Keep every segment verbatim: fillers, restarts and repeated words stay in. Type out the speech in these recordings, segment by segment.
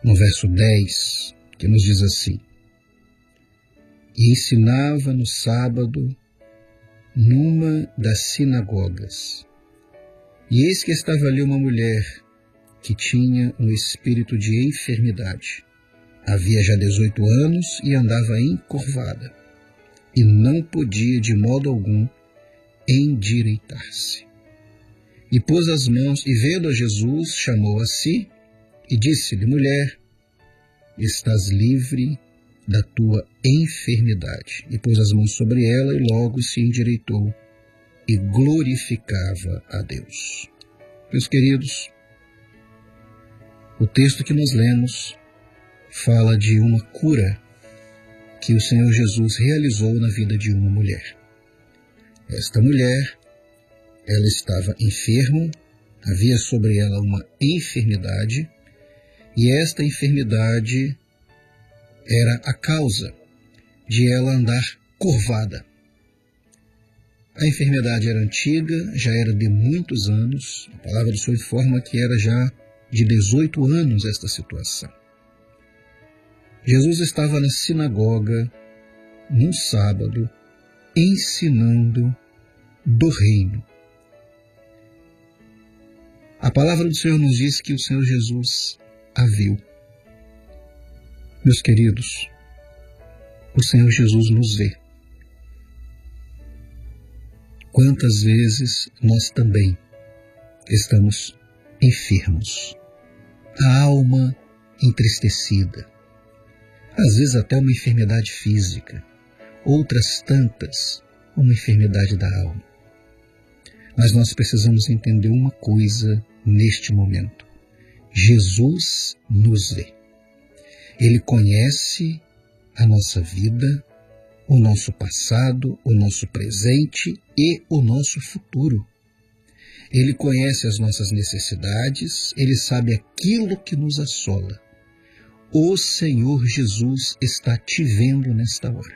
no verso dez, que nos diz assim: e ensinava no sábado numa das sinagogas. E eis que estava ali uma mulher que tinha um espírito de enfermidade. Havia já dezoito anos e andava encurvada, e não podia de modo algum endireitar-se. E pôs as mãos, e vendo a Jesus, chamou a si, e disse-lhe: mulher, estás livre da tua enfermidade. E pôs as mãos sobre ela, e logo se endireitou, e glorificava a Deus. Meus queridos, o texto que nós lemos fala de uma cura que o Senhor Jesus realizou na vida de uma mulher. Esta mulher, ela estava enferma, havia sobre ela uma enfermidade, e esta enfermidade era a causa de ela andar curvada. A enfermidade era antiga, já era de muitos anos. A palavra do Senhor informa que era já de dezoito anos esta situação. Jesus estava na sinagoga, num sábado, ensinando do reino. A palavra do Senhor nos diz que o Senhor Jesus a viu. Meus queridos, o Senhor Jesus nos vê. Quantas vezes nós também estamos enfermos, a alma entristecida, às vezes até uma enfermidade física, outras tantas, uma enfermidade da alma. Mas nós precisamos entender uma coisa neste momento: Jesus nos vê. Ele conhece a nossa vida, o nosso passado, o nosso presente e o nosso futuro. Ele conhece as nossas necessidades, ele sabe aquilo que nos assola. O Senhor Jesus está te vendo nesta hora.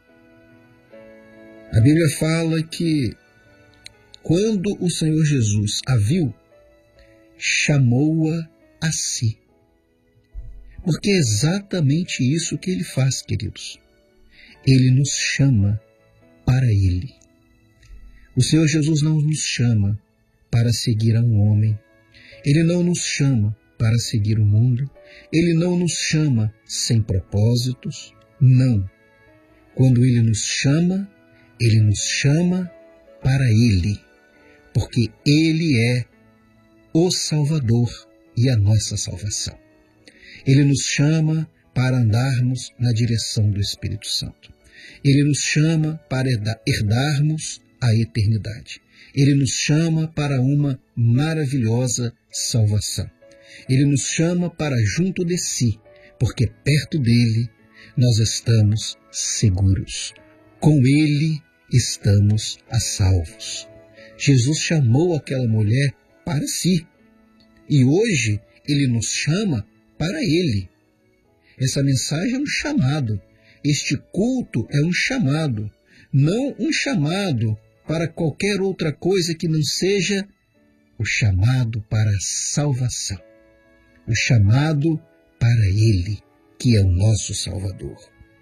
A Bíblia fala que quando o Senhor Jesus a viu, chamou-a a si. Porque é exatamente isso que ele faz, queridos. Ele nos chama para ele. O Senhor Jesus não nos chama para seguir a um homem. Ele não nos chama para seguir o mundo. Ele não nos chama sem propósitos. Não. Quando ele nos chama, ele nos chama para ele. Porque ele é o Salvador e a nossa salvação. Ele nos chama para andarmos na direção do Espírito Santo. Ele nos chama para herdarmos a eternidade. Ele nos chama para uma maravilhosa salvação. Ele nos chama para junto de si, porque perto dele nós estamos seguros. Com ele estamos a salvos. Jesus chamou aquela mulher para si. E hoje ele nos chama para ele. Essa mensagem é um chamado. Este culto é um chamado. Não um chamado para qualquer outra coisa que não seja o chamado para a salvação. O chamado para ele, que é o nosso Salvador.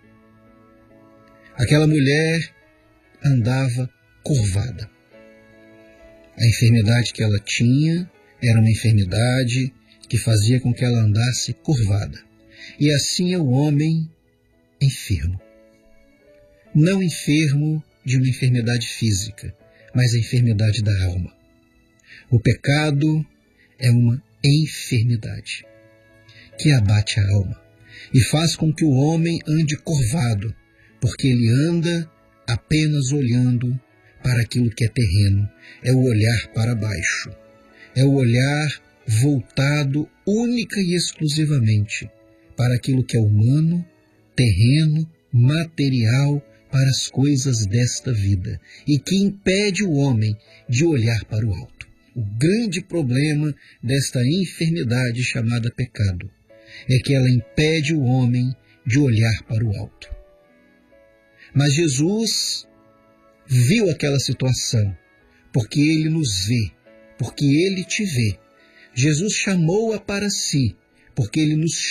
Aquela mulher andava curvada. A enfermidade que ela tinha era uma enfermidade que fazia com que ela andasse curvada. E assim é o homem enfermo. Não enfermo de uma enfermidade física, mas a enfermidade da alma. O pecado é uma enfermidade que abate a alma e faz com que o homem ande curvado, porque ele anda apenas olhando para aquilo que é terreno. É o olhar para baixo. É o olhar voltado única e exclusivamente para aquilo que é humano, terreno, material, para as coisas desta vida, e que impede o homem de olhar para o alto. O grande problema desta enfermidade chamada pecado é que ela impede o homem de olhar para o alto. Mas Jesus viu aquela situação, porque ele nos vê, porque ele te vê. Jesus chamou-a para si, porque ele nos